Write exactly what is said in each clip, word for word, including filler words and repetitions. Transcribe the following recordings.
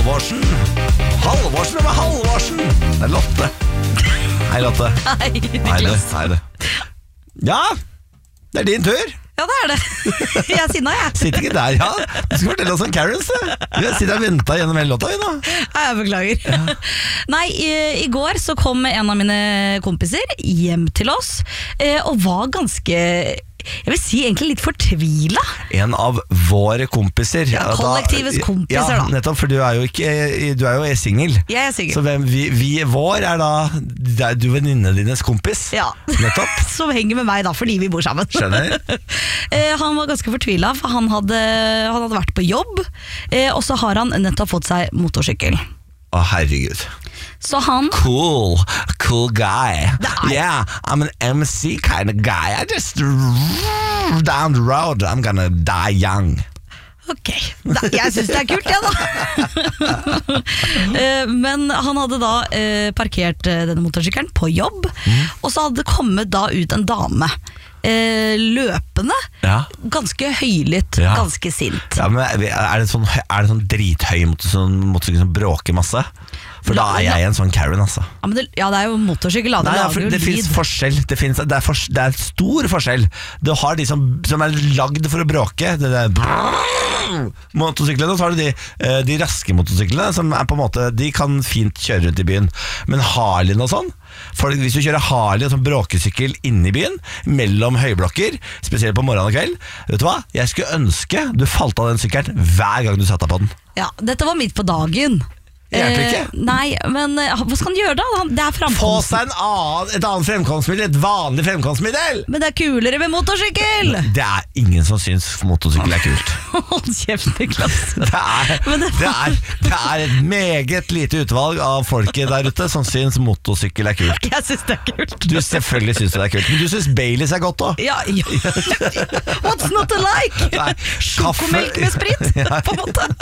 Halvorsen. Halvorsen med Halvorsen. Det er Lotte. Hei, Lotte. Hei, Hei, det. Hei, det. Ja, det er din tur. Ja, det er det. Jeg er sinna, jeg. Sitter ikke der, ja. Du skal fortelle oss om Karens. Vi har sittet og ventet gjennom hele låta, vi nå. Ja, jeg beklager. Ja. Nei, i, i går så kom en av mine kompiser hjem til oss, og var ganske... Jeg vil si egentlig litt fortvila. En av våre kompiser. Ja, kollektivets kompiser ja, da. Nettopp, for du er jo ikke Du er jo singel. Jeg er singel. Så hvem, vi, vi, vår er da det er du venninne dines kompis. Ja. Nettopp. Som henger med meg da, fordi vi bor sammen. Skjønner. Han var ganske fortvila, for han hadde, han hadde vært på jobb, og så har han nettopp fått seg motorsykkel. Å, herregud. Så han Cool, cool guy. Yeah, I'm an M C kind of guy. I just down the road, I'm gonna die young. Ok, da, jeg synes det er kult, ja da. Men han hadde da parkert denne motorsykkelen på jobb, mm. og så hadde det kommet da ut en dame løpende, ja. Ganske høylytt, ja. Ganske sint. Ja, men er det sånn, er det sånn drithøy motorsykkel som bråker masse? For da er jeg en sånn Karen, altså. Ja, men det, ja, det er jo motorsykkel, da. Det, Nei, ja, det finnes forskjell. Det, finnes, det, er for, det er stor forskjell. Du har de som, som er lagd for å bråke. Det der motorsyklene, så har du de, de raske motorsyklene som er på en måte, de kan fint kjøre rundt i byen. Men Harleyen og sånn, for hvis du kjører Harley og sånn bråkesykkel inne i byen, mellom høyblokker, spesielt på morgen og kveld, vet du hva? Jeg skulle ønske du falt av den sykkelen hver gang du satt deg på den. Ja, dette var midt på dagen. Egentlig ikke. Eh, nei, men hva skal han gjøre da? Det er fremkomst. Få seg en annen, et annet fremkomstmiddel, et vanlig fremkomstmiddel. Men det er kulere med motorsykkel. Det er ingen som syns motorsykkel er kult. Hold kjeft, Niklas. Det er, det, det, er, det er et meget lite utvalg av folket der ute som syns motorsykkel er kult. Jeg syns det er kult. Du selvfølgelig syns det er kult. Men du syns Baileys er godt også. Ja, ja. What's not to like? Nei, sjokomelk med sprit, på en måte.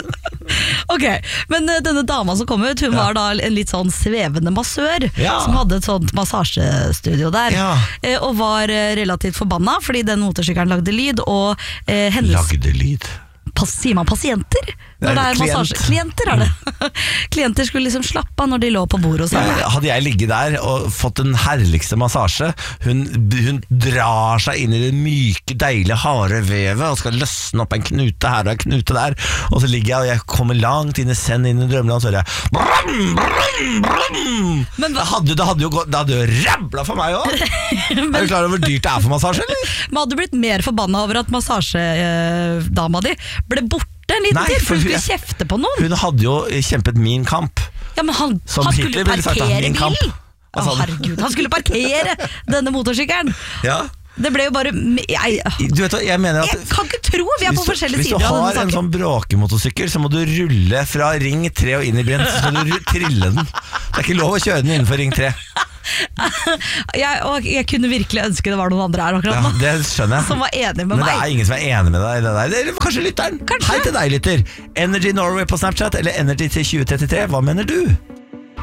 Ok, men denne dama som kom ut, hun ja. Var da en litt sånn svevende massør, ja. Som hadde et sånt massasjestudio der, ja. Og var relativt forbanna fordi den motorsykkelen lagde lyd, og eh, hennes... Lagde lyd? Pas, sier man pasienter? Når det er klient. massasje. Klienter er det. Klienter skulle liksom slappe av når de lå på bordet hos henne. Ja, hadde jeg ligget der og fått den herligste massasje, hun, hun drar seg inn i det myke, deilige, harde vevet og skal løsne opp en knute her og en knute der, og så ligger jeg og jeg kommer langt inn i send inn i drømmeland, så hører jeg brum, brum, brum. Men det hadde, det hadde jo gått, det hadde jo rabla for meg også. Men, er du klar over hvor dyrt det er for massasje, eller? Men hadde du blitt mer forbanna over at massasjedama di ble borte en liten tid, for hun skulle kjefte på noen? Hun hadde jo kjempet min kamp. Ja, men han, han skulle parkere bilen. Å, herregud, han skulle parkere denne motorsykkelen. Ja. Det ble jo bare jeg, du vet, jeg, mener at, jeg kan ikke tro vi er på forskjellige sider av denne saken. Hvis du har en sånn bråkemotorsykkel, så må du rulle fra ring tre og inn i byen, så skal du trille den. Det er ikke lov å kjøre den innenfor ring tre. jeg, og jeg kunne virkelig ønske det var noen andre her akkurat nå, ja, det skjønner jeg. Som var enig med Men meg. Men det er ingen som er enig med deg i det der. Eller kanskje lytteren. Kanskje. Hei til deg, lytter. Energy Norway på Snapchat eller Energy til tjue trettitre. Hva mener du?